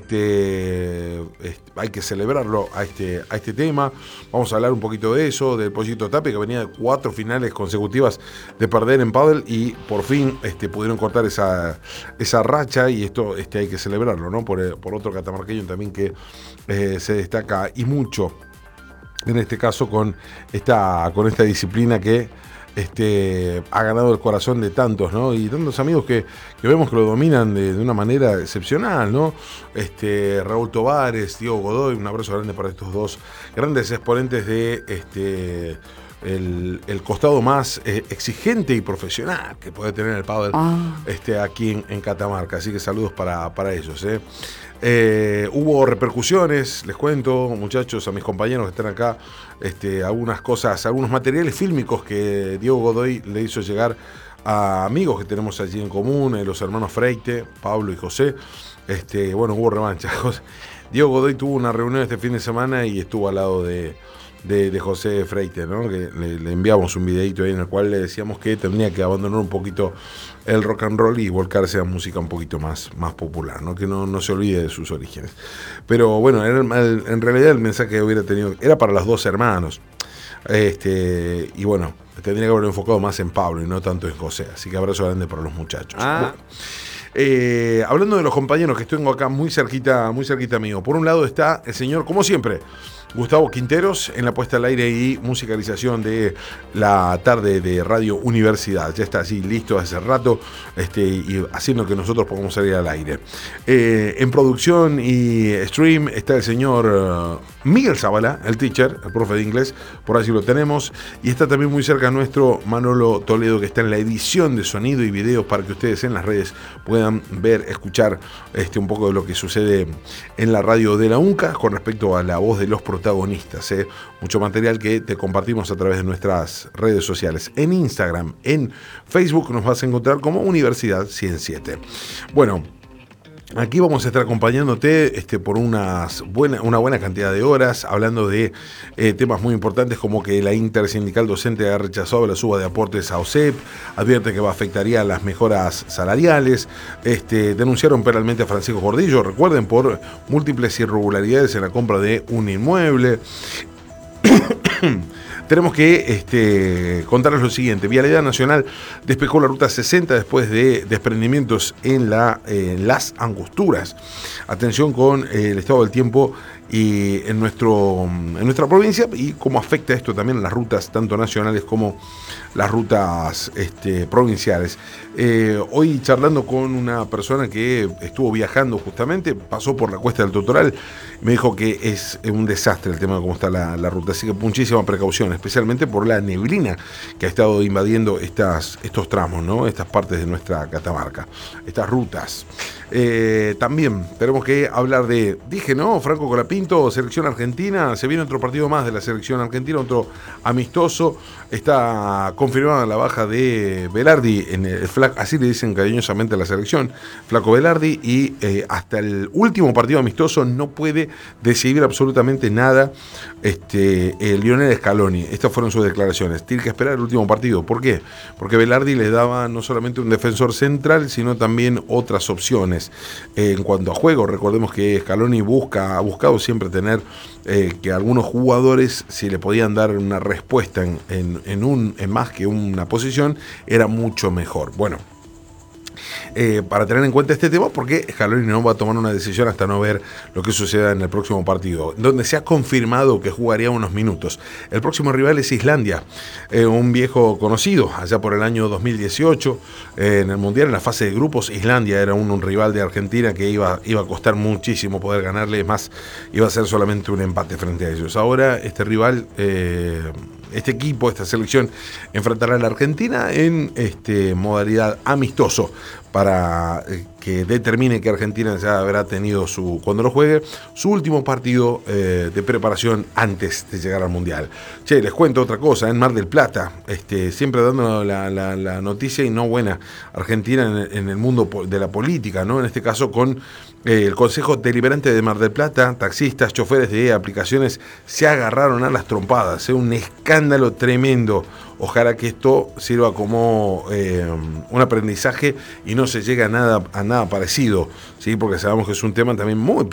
hay que celebrarlo a este tema. Vamos a hablar un poquito de eso, del Pollito Tapia, que venía de 4 finales consecutivas de perder en pádel y por fin pudieron cortar esa racha, y esto hay que celebrarlo, ¿no? Por otro catamarqueño también que se destaca y mucho, en este caso con esta disciplina que ha ganado el corazón de tantos, ¿no? Y tantos amigos que vemos que lo dominan de una manera excepcional, ¿no? Raúl Tovares, Diego Godoy, un abrazo grande para estos dos grandes exponentes de el costado más exigente y profesional que puede tener el pádel aquí en Catamarca. Así que saludos para ellos, hubo repercusiones, les cuento, muchachos, a mis compañeros que están acá, algunas cosas, algunos materiales fílmicos que Diego Godoy le hizo llegar a amigos que tenemos allí en común, los hermanos Freite, Pablo y José. Hubo revancha. Diego Godoy tuvo una reunión este fin de semana y estuvo al lado de José Freite, ¿no? Que le enviamos un videito ahí en el cual le decíamos que tendría que abandonar un poquito el rock and roll y volcarse a música un poquito más popular, ¿no? Que no se olvide de sus orígenes. Pero bueno, en realidad el mensaje que hubiera tenido era para los dos hermanos. Y bueno, tendría que haberlo enfocado más en Pablo y no tanto en José. Así que abrazo grande para los muchachos. Bueno, hablando de los compañeros que tengo acá muy cerquita mío. Por un lado está el señor, como siempre, Gustavo Quinteros en la puesta al aire y musicalización de la tarde de Radio Universidad. Ya está así listo hace rato y haciendo que nosotros podamos salir al aire. En producción y stream está el señor Miguel Zavala, el teacher, el profe de inglés, por así lo tenemos. Y está también muy cerca nuestro Manolo Toledo, que está en la edición de sonido y videos para que ustedes en las redes puedan ver, escuchar un poco de lo que sucede en la radio de la UNCA con respecto a la voz de los protagonistas. Mucho material que te compartimos a través de nuestras redes sociales. En Instagram, en Facebook nos vas a encontrar como Universidad 107. Bueno, aquí vamos a estar acompañándote por una buena cantidad de horas, hablando de temas muy importantes como que la Intersindical Docente ha rechazado la suba de aportes a OSEP, advierte que afectaría las mejoras salariales, denunciaron penalmente a Francisco Gordillo, recuerden, por múltiples irregularidades en la compra de un inmueble. Tenemos que contarles lo siguiente. Vialidad Nacional despejó la ruta 60 después de desprendimientos en las Angosturas. Atención con el estado del tiempo y en nuestra provincia y cómo afecta esto también a las rutas tanto nacionales como las rutas provinciales. Hoy charlando con una persona que estuvo viajando justamente, pasó por la Cuesta del Totoral, me dijo que es un desastre el tema de cómo está la ruta, así que muchísima precaución, especialmente por la neblina que ha estado invadiendo estos tramos, ¿no? Estas partes de nuestra Catamarca, estas rutas. También tenemos que hablar de, Franco Colapinto, selección argentina, se viene otro partido más de la selección argentina, otro amistoso, está confirmada la baja de Velardi, así le dicen cariñosamente a la selección, Flaco Velardi, y hasta el último partido amistoso no puede decidir absolutamente nada Lionel Scaloni. Estas fueron sus declaraciones, tiene que esperar el último partido. ¿Por qué? Porque Velardi le daba no solamente un defensor central, sino también otras opciones. En cuanto a juego, recordemos que Scaloni ha buscado siempre tener que algunos jugadores, si le podían dar una respuesta en más que una posición, era mucho mejor. Bueno, para tener en cuenta este tema, porque Scaloni no va a tomar una decisión hasta no ver lo que suceda en el próximo partido, donde se ha confirmado que jugaría unos minutos. El próximo rival es Islandia, un viejo conocido, allá por el año 2018, en el Mundial, en la fase de grupos. Islandia era un rival de Argentina que iba a costar muchísimo poder ganarle, es más, iba a ser solamente un empate frente a ellos. Ahora este rival, este equipo, esta selección, enfrentará a la Argentina en modalidad amistoso, para que determine que Argentina ya habrá tenido cuando lo juegue, su último partido de preparación antes de llegar al Mundial. Che, les cuento otra cosa, en Mar del Plata, siempre dando la noticia y no buena, Argentina en el mundo de la política, ¿no? En este caso con el Consejo Deliberante de Mar del Plata, taxistas, choferes de aplicaciones se agarraron a las trompadas, un escándalo tremendo. Ojalá que esto sirva como un aprendizaje y no se llegue a nada parecido, ¿sí? Porque sabemos que es un tema también muy